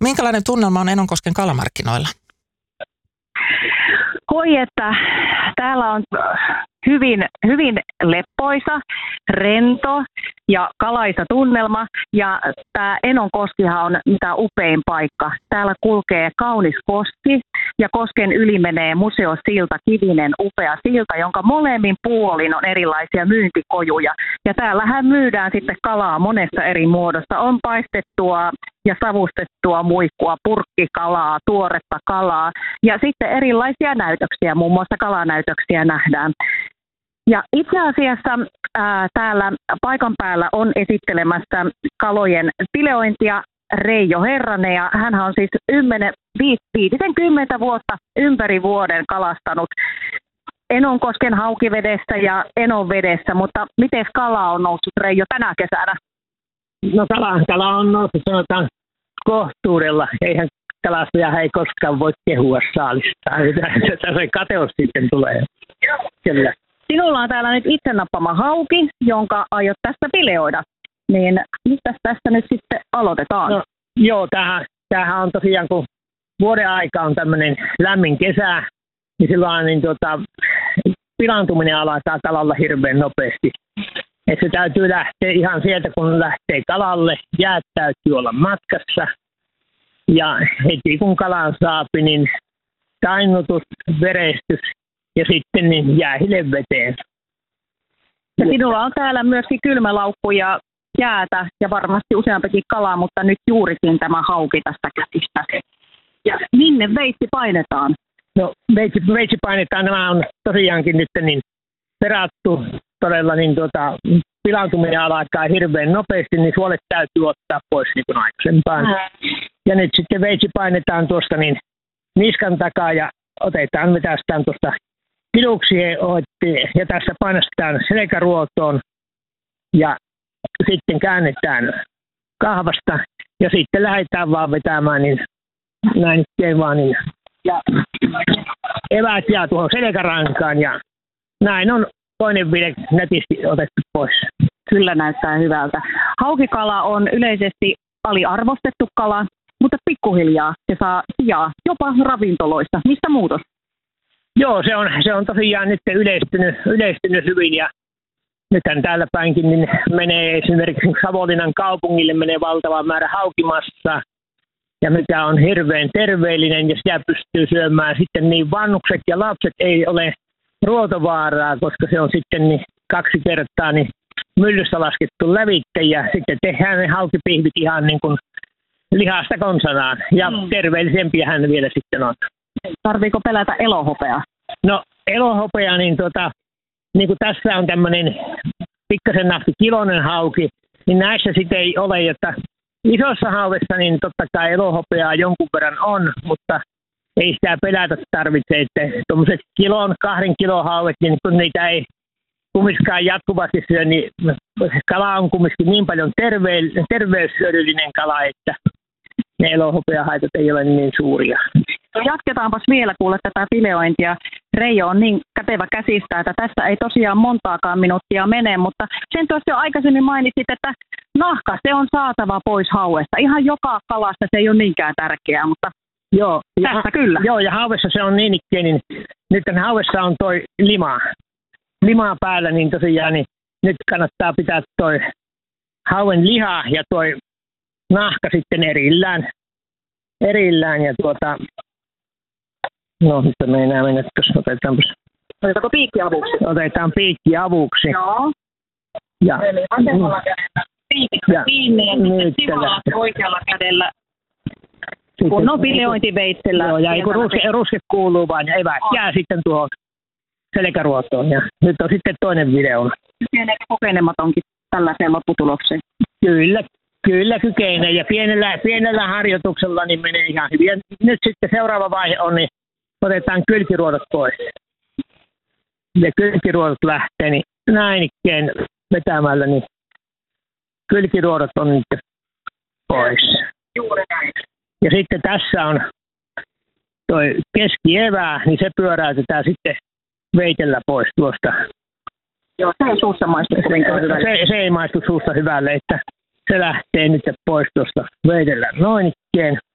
Minkälainen tunnelma on Enonkosken kalamarkkinoilla? Hoi, että täällä on hyvin leppoisa, rento ja kalaisa tunnelma. Ja tämä Enonkoskihan on mitä upein paikka. Täällä kulkee kaunis koski ja kosken yli menee museosilta, kivinen upea silta, jonka molemmin puolin on erilaisia myyntikojuja. Ja täällähän myydään sitten kalaa monessa eri muodossa. On paistettua ja savustettua muikkua, purkkikalaa, tuoretta kalaa ja sitten erilaisia näytöksiä, muun muassa kalanäytöksiä nähdään. Ja itse asiassa täällä paikan päällä on esittelemässä kalojen fileointia Reijo Herranen, ja hän on siis 50 vuotta ympäri vuoden kalastanut Enonkosken haukivedessä ja Enonvedessä, mutta miten kala on noussut, Reijo, tänä kesänä? No kala on noussut, sanotaan, kohtuudella. Eihän kalastaja ei koskaan voi kehua saalistaan. Se kateus sitten tulee. Kyllä. Sinulla on täällä nyt itse nappama hauki, jonka aiot tästä fileoida. Niin mistä tästä nyt sitten aloitetaan? No, joo, tämähän on tosiaan, kun vuoden aika on tämmöinen lämmin kesä, niin silloin niin pilaantuminen alkaa kalalla hirveän nopeasti. Et se täytyy lähteä ihan sieltä, kun lähtee kalalle, jäät täytyy olla matkassa. Ja heti kun kalan saapi, niin tainnutus, verestys ja sitten niin jäähille veteen. Ja sinulla on täällä myöskin kylmälaukku ja jäätä ja varmasti useampikin kalaa, mutta nyt juurikin tämä hauki tästä käsistä. Ja minne veitsi painetaan? No veitsi painetaan, nämä on tosiaankin nyt niin perattu todella, niin pilaantuminen alkaa hirveän nopeasti, niin suolet täytyy ottaa pois niin kuin aikaisempaan. Ja nyt sitten veitsi painetaan tuosta niin niskan takaa ja vetästään tuosta kiduksien ja tässä painostetaan selkäruotoon ja sitten käännetään kahvasta ja sitten lähdetään vaan vetämään niin näin vaan niin ja eväät jää tuohon selkärankaan ja näin on toinen vide nätisti otettu pois. Kyllä näyttää hyvältä. Haukikala on yleisesti aliarvostettu kala, mutta pikkuhiljaa se saa sijaa jopa ravintoloissa. Mistä muutos? Joo, se on tosiaan nyt yleistynyt hyvin ja nythän täällä päinkin niin menee esimerkiksi Savonlinnan kaupungille menee valtava määrä haukimassa ja mikä on hirveän terveellinen ja sitä pystyy syömään sitten niin vanhukset ja lapset ei ole ruotovaaraa, koska se on sitten niin 2 kertaa niin myllyssä laskettu lävitte ja sitten tehdään ne haukipihvit ihan niin kuin lihasta konsanaan ja terveellisempiä hän vielä sitten on. Tarviiko pelätä elohopeaa? No elohopea, niin niin kuin tässä on tämmöinen pikkasen nahti kiloinen hauki, niin näissä sitten ei ole, että isossa hauvessa niin totta kai elohopeaa jonkun verran on, mutta ei sitä pelätä tarvitse, että tuommoiset 1-2 kilon hauet, niin kun niitä ei kumminkaan jatkuvasti syö, niin kala on kumminkin niin paljon terveyshyödyllinen kala, että ne elohopeahaitat ei ole niin suuria. No jatketaanpas vielä kuule tätä fileointia. Reijo on niin kätevä käsistä, että tässä ei tosiaan montaakaan minuuttia mene, mutta sen tuossa jo aikaisemmin mainitsit, että nahka se on saatava pois hauesta. Ihan joka kalasta se ei ole niinkään tärkeää, mutta joo, tässä kyllä. Joo, ja hauvessa se on niin ikään, niin nyt hauvessa on toi limaa päällä, niin tosiaan niin nyt kannattaa pitää toi hauen liha ja toi nahka sitten erillään ja no nyt me enää mennä tuossa, otetaanpas. Otetaanko piikki avuksi? Otetaan piikki avuksi. Joo. Ja eli vasemmalla kädellä piikistä kiinni ja sitten sivulla oikealla kädellä. Kun on fileointiveitsellä. Joo, ja kun ruske kuuluu vaan ja eväät jää sitten tuohon selkäruotoon. Ja nyt on sitten toinen video. Kykeneekö kokenematonkin tällaiseen lopputulokseen? Kyllä kykenee ja pienellä harjoituksella niin menee ihan hyvin. Ja nyt sitten seuraava vaihe on, niin otetaan kylkiruodot pois. Ja kylkiruodot lähtee, niin näin ikkeen vetämällä, niin kylkiruodot on nyt pois. Juuri näin. Ja sitten tässä on toi keskievää, niin se pyöräytetään sitten veitellä pois tuosta. Joo, se ei suussa maistu kovinkaan hyvälle. Se ei maistu suussa hyvälle, että se lähtee nyt pois tuosta veitellä noin ikkeen.